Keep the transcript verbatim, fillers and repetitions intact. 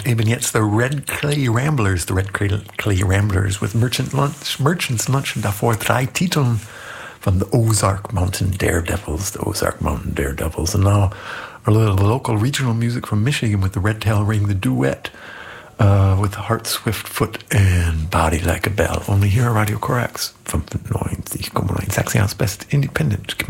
Und eben jetzt the Red Clay Ramblers, the Red Clay Ramblers with Merchant Lunch, Merchant's Lunch und davor drei Titeln von the Ozark Mountain Daredevils, the Ozark Mountain Daredevils. And now a little local regional music from Michigan with the Red Tail Ring, the duet uh, with Heart Swift Foot and Body Like a Bell. Only here at Radio Corax fünfundneunzig Komma neun, Sachsens best independent